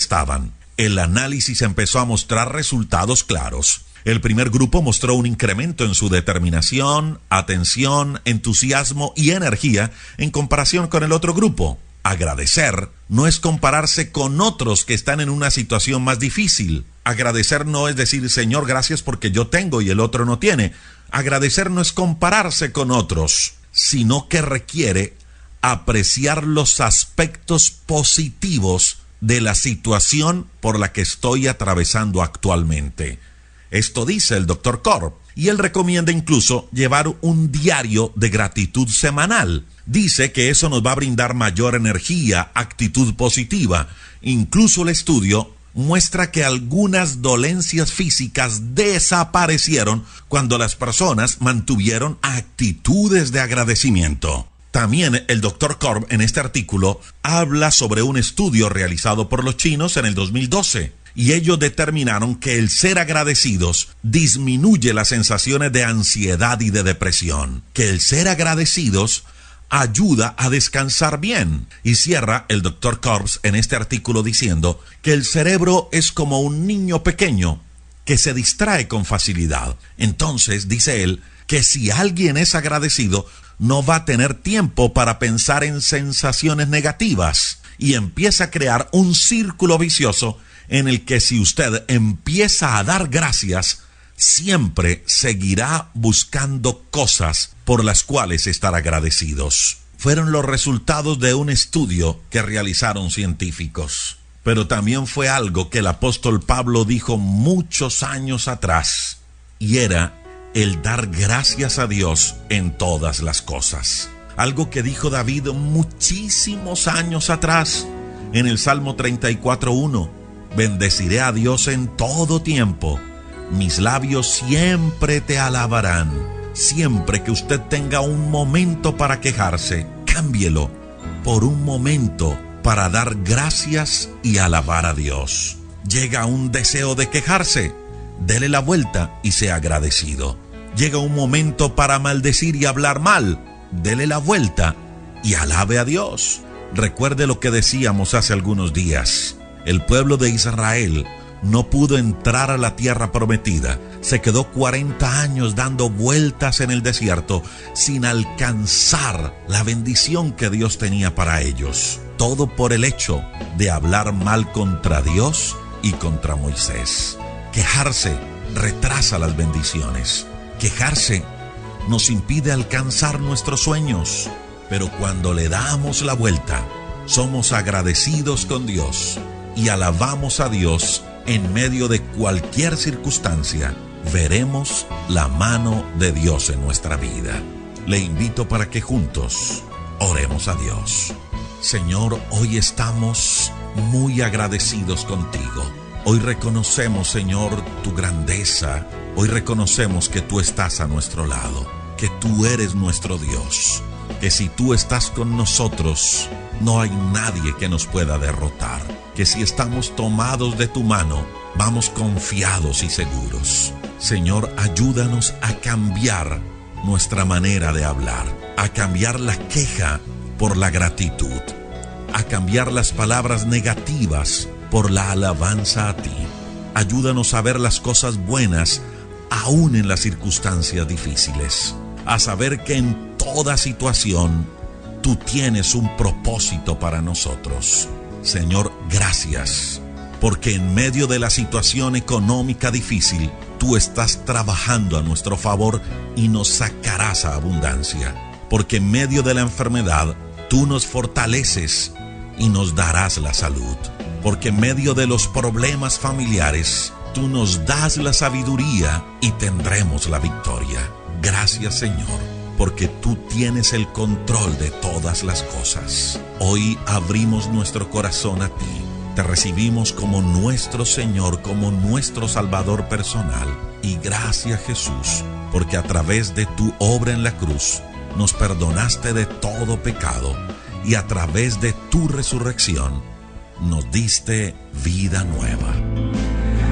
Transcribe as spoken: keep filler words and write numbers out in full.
estaban. El análisis empezó a mostrar resultados claros. El primer grupo mostró un incremento en su determinación, atención, entusiasmo y energía en comparación con el otro grupo. Agradecer no es compararse con otros que están en una situación más difícil. Agradecer no es decir, Señor, gracias porque yo tengo y el otro no tiene. Agradecer no es compararse con otros, sino que requiere apreciar los aspectos positivos de la situación por la que estoy atravesando actualmente. Esto dice el doctor Korb, y él recomienda incluso llevar un diario de gratitud semanal. Dice que eso nos va a brindar mayor energía, actitud positiva. Incluso el estudio muestra que algunas dolencias físicas desaparecieron cuando las personas mantuvieron actitudes de agradecimiento. También el doctor Korb en este artículo habla sobre un estudio realizado por los chinos en el dos mil doce. Y ellos determinaron que el ser agradecidos disminuye las sensaciones de ansiedad y de depresión. Que el ser agradecidos ayuda a descansar bien. Y cierra el doctor Korb en este artículo diciendo que el cerebro es como un niño pequeño que se distrae con facilidad. Entonces, dice él, que si alguien es agradecido, no va a tener tiempo para pensar en sensaciones negativas. Y empieza a crear un círculo vicioso en el que si usted empieza a dar gracias, siempre seguirá buscando cosas por las cuales estar agradecidos. Fueron los resultados de un estudio que realizaron científicos. Pero también fue algo que el apóstol Pablo dijo muchos años atrás, y era el dar gracias a Dios en todas las cosas. Algo que dijo David muchísimos años atrás en el Salmo treinta y cuatro uno. Bendeciré a Dios en todo tiempo. Mis labios siempre te alabarán. Siempre que usted tenga un momento para quejarse, cámbielo por un momento para dar gracias y alabar a Dios. Llega un deseo de quejarse, dele la vuelta y sea agradecido. Llega un momento para maldecir y hablar mal, dele la vuelta y alabe a Dios. Recuerde lo que decíamos hace algunos días. El pueblo de Israel no pudo entrar a la tierra prometida. Se quedó cuarenta años dando vueltas en el desierto sin alcanzar la bendición que Dios tenía para ellos. Todo por el hecho de hablar mal contra Dios y contra Moisés. Quejarse retrasa las bendiciones. Quejarse nos impide alcanzar nuestros sueños. Pero cuando le damos la vuelta, somos agradecidos con Dios y alabamos a Dios en medio de cualquier circunstancia, veremos la mano de Dios en nuestra vida. Le invito para que juntos oremos a Dios. Señor, hoy estamos muy agradecidos contigo. Hoy reconocemos, Señor, tu grandeza. Hoy reconocemos que tú estás a nuestro lado, que tú eres nuestro Dios, que si tú estás con nosotros, no hay nadie que nos pueda derrotar. Que si estamos tomados de tu mano, vamos confiados y seguros. Señor, ayúdanos a cambiar nuestra manera de hablar, a cambiar la queja por la gratitud, a cambiar las palabras negativas por la alabanza a ti. Ayúdanos a ver las cosas buenas aún en las circunstancias difíciles, a saber que en toda situación tú tienes un propósito para nosotros. Señor, gracias, porque en medio de la situación económica difícil, tú estás trabajando a nuestro favor y nos sacarás a abundancia. Porque en medio de la enfermedad, tú nos fortaleces y nos darás la salud. Porque en medio de los problemas familiares, tú nos das la sabiduría y tendremos la victoria. Gracias, Señor, porque tú tienes el control de todas las cosas. Hoy abrimos nuestro corazón a ti. Te recibimos como nuestro Señor, como nuestro Salvador personal. Y gracias, Jesús, porque a través de tu obra en la cruz, nos perdonaste de todo pecado. Y a través de tu resurrección, nos diste vida nueva.